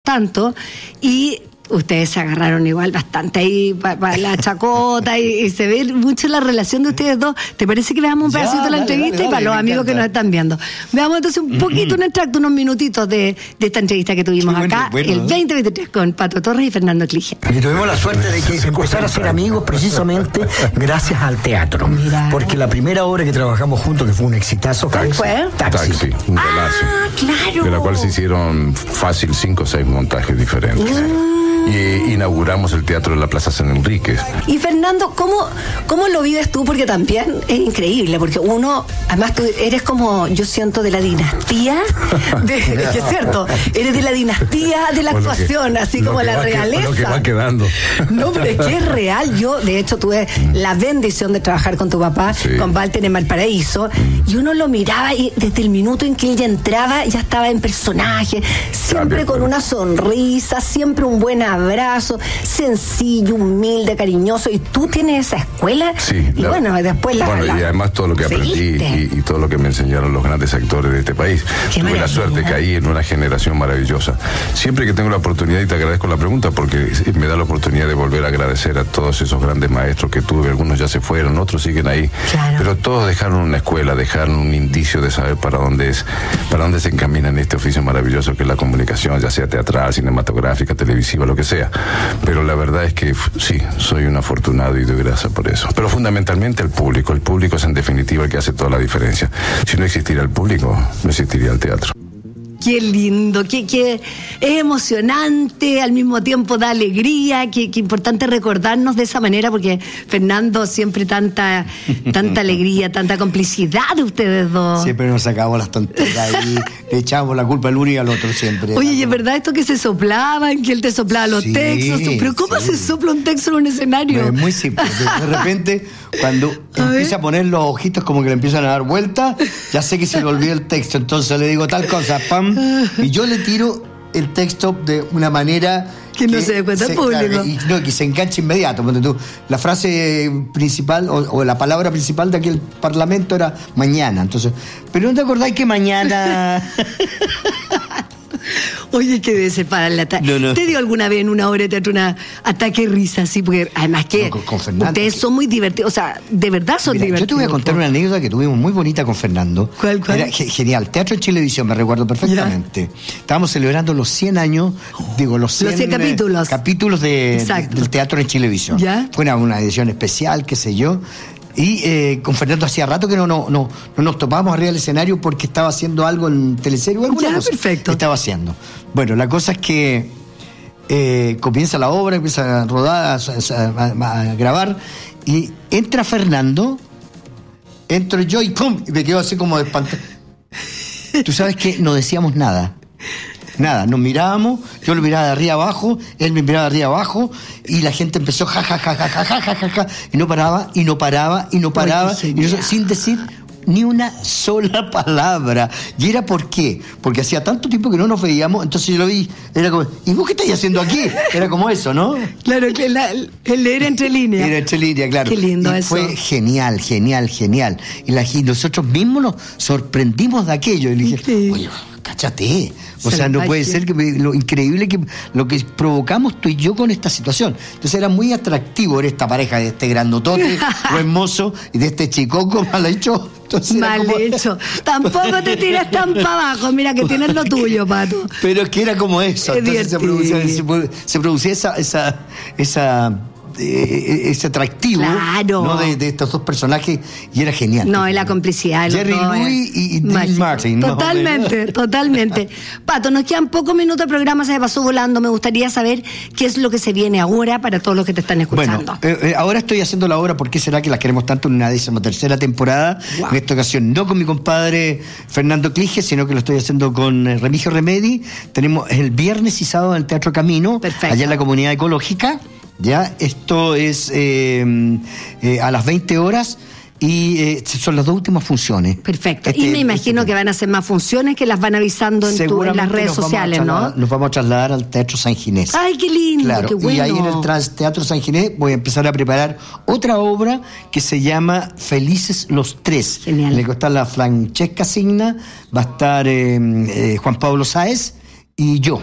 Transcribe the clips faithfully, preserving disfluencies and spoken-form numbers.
tanto, y ustedes se agarraron igual bastante ahí para pa la chacota y, y se ve mucho la relación de ustedes dos. ¿Te parece que veamos un pedacito ya, de la dale, entrevista? Dale, dale, y para los amigos encanta. Que nos están viendo. Veamos entonces un poquito, un extracto, unos minutitos de, de esta entrevista que tuvimos bueno, acá bueno, el veinte veintitrés con Pato Torres y Fernando Clige. Y tuvimos la suerte de que empezar a ser amigos precisamente gracias al teatro. Mira. Porque la primera obra que trabajamos juntos, que fue un exitazo, ¿cuál fue? Taxi. Taxi, un golazo. Ah, claro. De la cual se hicieron fácil cinco o seis montajes diferentes. Mm. Y inauguramos el Teatro de la Plaza San Enrique. Y Fernando, ¿cómo, ¿cómo lo vives tú? Porque también es increíble, porque uno, además tú eres como, yo siento, de la dinastía, de, es cierto, eres de la dinastía de la bueno, actuación, que, así como la realeza. Lo que va quedando. No, pero es que es real. Yo, de hecho, tuve la bendición de trabajar con tu papá, sí. con Walter en Valparaíso, y uno lo miraba y desde el minuto en que él ya entraba, ya estaba en personaje, siempre Cambio, con pero... una sonrisa, siempre un buen abrazo, sencillo, humilde, cariñoso, y tú tienes esa escuela. Sí, y la, bueno, después la, bueno, la y además todo lo que aprendí y, y todo lo que me enseñaron los grandes actores de este país. Qué Tuve la suerte, caí en una generación maravillosa. Siempre que tengo la oportunidad, y te agradezco la pregunta porque me da la oportunidad de volver a agradecer a todos esos grandes maestros que tuve. Algunos ya se fueron, otros siguen ahí, claro. pero todos dejaron una escuela, dejaron un indicio de saber para dónde es, para dónde se encamina en este oficio maravilloso que es la comunicación, ya sea teatral, cinematográfica, televisiva, lo que sea. Pero la verdad es que sí, soy un afortunado y doy gracias por eso. Pero fundamentalmente el público. El público es en definitiva el que hace toda la diferencia. Si no existiera el público, no existiría el teatro. Qué lindo, qué, qué es emocionante, al mismo tiempo da alegría, qué, qué importante recordarnos de esa manera, porque Fernando, siempre tanta tanta alegría, tanta complicidad de ustedes dos. Siempre nos sacamos las tonterías y le echamos la culpa al uno y al otro siempre. Oye, y es verdad esto que se soplaban, que él te soplaba los sí, textos, pero ¿cómo sí. se sopla un texto en un escenario? Es muy simple, de repente cuando a empieza ver. a poner los ojitos como que le empiezan a dar vuelta, ya sé que se le olvidó el texto, entonces le digo tal cosa, pam, y yo le tiro el texto de una manera que, que no se dé cuenta el público. Claro, y no, que se enganche inmediato. Porque tú, la frase principal o, o la palabra principal de aquel parlamento era mañana. Entonces, pero no te acordás que mañana. Oye, que debe ser para el ataque. No, no. ¿Te dio alguna vez en una obra de teatro un ataque de risa así? Porque además que no, con, con Fernando, ustedes son muy divertidos, o sea, de verdad son Mira, divertidos. Yo te voy a contar una anécdota que tuvimos muy bonita con Fernando. ¿Cuál, cuál? Era genial. Teatro en Chilevisión, me recuerdo perfectamente. ¿Ya? Estábamos celebrando los cien años, digo, los cien, los cien capítulos. capítulos de, de, del Teatro en Chilevisión. ¿Ya? Fue una, una edición especial, qué sé yo. Y eh, con Fernando hacía rato que no, no, no, no nos topábamos arriba del escenario porque estaba haciendo algo en teleserie o alguna ya, cosa. Perfecto. Estaba haciendo. Bueno, la cosa es que eh, comienza la obra, empieza a rodar, a, a, a grabar, y entra Fernando, entro yo y ¡pum! Y me quedo así como de espantado. Tú sabes que no decíamos nada. Nada, nos mirábamos, yo lo miraba de arriba abajo, él me miraba de arriba abajo, y la gente empezó ja, ja, ja, ja, ja, ja, ja, ja, ja, y no paraba, y no paraba, y no paraba, y no, sin decir ni una sola palabra. ¿Y era por qué? Porque hacía tanto tiempo que no nos veíamos, entonces yo lo vi, era como, ¿y vos qué estás haciendo aquí? Era como eso, ¿no? Claro, que la, el leer entre líneas. Era entre líneas, claro. Qué lindo y eso. Fue genial, genial, genial. Y, la, y nosotros mismos nos sorprendimos de aquello. Y le dije, sí. oye, cáchate. O sea, no puede ser que me, lo increíble que lo que provocamos tú y yo con esta situación. Entonces era muy atractivo ver esta pareja de este grandotote, buen mozo, y de este chicoco mal hecho. Entonces mal como... hecho. Tampoco te tiras tan para abajo. Mira que tienes lo tuyo, Pato. Pero es que era como eso. Es Entonces se producía, se, se producía esa, esa, esa eh, ese atractivo, claro, ¿no? de, de estos dos personajes, y era genial. No, y la complicidad. Jerry Louis y, y Dean Martin. Totalmente, ¿no? totalmente. Pato, nos quedan pocos minutos de programa, se me pasó volando. Me gustaría saber qué es lo que se viene ahora para todos los que te están escuchando. Bueno, eh, ahora estoy haciendo la obra ¿Por qué será que la queremos tanto? En una decimotercera temporada. Wow. En esta ocasión no con mi compadre Fernando Clige, sino que lo estoy haciendo con eh, Remigio Remedi. Tenemos el viernes y sábado en el Teatro Camino, Perfecto. allá en la Comunidad Ecológica. Ya, esto es eh, eh, a las veinte horas y eh, son las dos últimas funciones. Perfecto. Este, y me imagino este, que van a hacer más funciones que las van avisando en, tu, en las redes sociales, ¿no? Nos vamos a trasladar al Teatro San Ginés. ¡Ay, qué lindo! Claro, qué bueno. Y ahí en el Teatro San Ginés voy a empezar a preparar otra obra que se llama Felices los Tres. Genial. En la que está la Francesca Signa, va a estar eh, eh, Juan Pablo Sáez y yo.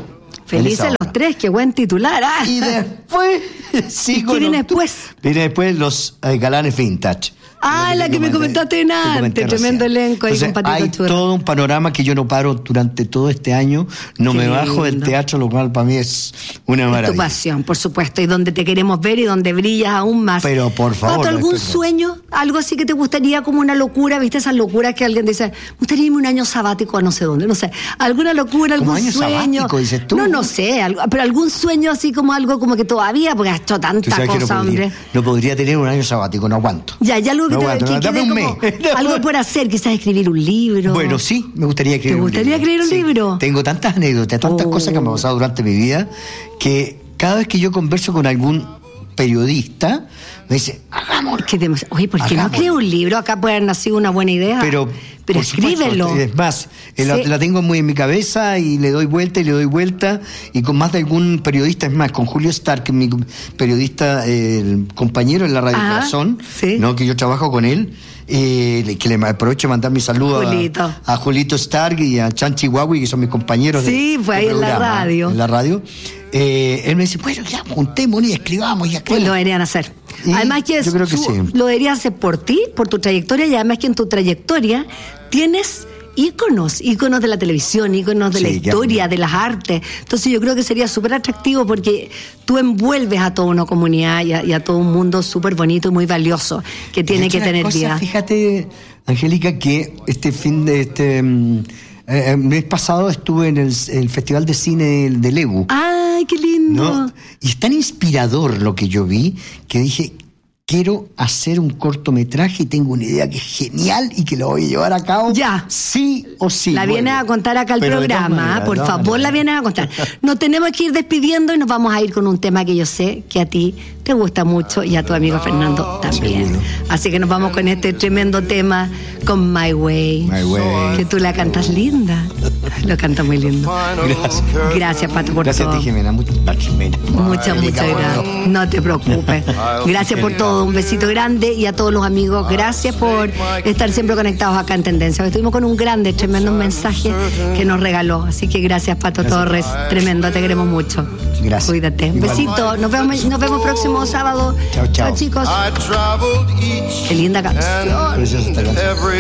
Felices Feliz los tres, qué buen titular. ¿Ah? Y después sigo. ¿Qué viene en octu- después? Viene después los eh, galanes vintage. Ah, la que me comentaste en antes, tremendo elenco ahí con Patito hay Churra. todo un panorama que yo no paro durante todo este año, no Qué me bajo del lindo. teatro, lo cual para mí es una Es maravilla. tu pasión, por supuesto, y donde te queremos ver y donde brillas aún más. Pero, por favor, Pato, ¿algún esto es- sueño? Algo así que te gustaría, como una locura, ¿viste esas locuras que alguien dice, me gustaría irme un año sabático a no sé dónde? No sé, alguna locura, ¿Como algún año sueño. sabático, dices tú? No, no sé, algo- pero algún sueño así como algo como que todavía, porque has hecho Tú tanta sabes que no cosa, podría, hombre. no podría tener un año sabático, no aguanto. Ya, ya algo que No te aguanto, que no, quede dame un como mes. algo por hacer, quizás escribir un libro. Bueno, sí, me gustaría escribir ¿Te un gustaría libro. escribir un Sí. libro? Tengo tantas anécdotas, tantas Oh. cosas que me han pasado durante mi vida, que cada vez que yo converso con algún periodista, me dice, hagámoslo. Qué demas- Oye, ¿por qué no Hagámoslo. escribe un libro? Acá puede haber nacido una buena idea. Pero, pero por supuesto, escríbelo. es más, eh, la, Sí. la tengo muy en mi cabeza y le doy vuelta y le doy vuelta, y con más de algún periodista, es más, con Julio Stark, mi periodista, eh, el compañero en la Radio Ajá, Corazón, sí. ¿no? Que yo trabajo con él, eh, le- que le aprovecho de mandar mi saludo Julito. a, a Julito Stark y a Chan Chihuahua, que son mis compañeros de- Sí, fue de ahí en la programa, radio. En la radio. Eh, él me dice, bueno, ya juntémonos y escribamos y Pues escribamos. lo deberían hacer. Y Además que, yo creo que su- sí. lo deberían hacer por ti, por tu trayectoria, y además que en tu trayectoria tienes íconos, íconos de la televisión, íconos de Sí, la ya. historia, de las artes. Entonces yo creo que sería súper atractivo porque tú envuelves a toda una comunidad y a, y a todo un mundo súper bonito y muy valioso que tiene Y que otra tener cosa, vida. Fíjate, Angélica, que este fin de este mm, eh, mes pasado estuve en el, el Festival de Cine del, del Lebu. ¡Ay, qué lindo! ¿No? Y es tan inspirador lo que yo vi que dije, quiero hacer un cortometraje y tengo una idea que es genial y que lo voy a llevar a cabo. Ya. Sí o sí. La vienes vuelvo. a contar acá al Pero de todas programa, maneras, por de todas favor, la maneras. vienes a contar. Nos tenemos que ir despidiendo y nos vamos a ir con un tema que yo sé que a ti te gusta mucho y a tu amigo Fernando también. Seguro. Así que nos vamos con este tremendo tema, con My Way. My Way. Que tú la cantas linda. Lo canta muy lindo. Gracias. Gracias, Pato, por Gracias a todo. ti, Jimena. Muchas Jimena. Muchas, Angélica, muchas bueno. gracias. No te preocupes. Gracias por todo. Un besito grande y a todos los amigos, gracias por estar siempre conectados acá en Tendencia. Estuvimos con un grande, tremendo mensaje que nos regaló. Así que gracias, Pato Torres. Tremendo, te queremos mucho. Gracias. Cuídate. Un Igual. besito. Nos vemos, nos vemos próximo sábado. Chao, chao. chicos. I traveled each Qué linda canción. Preciosa esta canción. every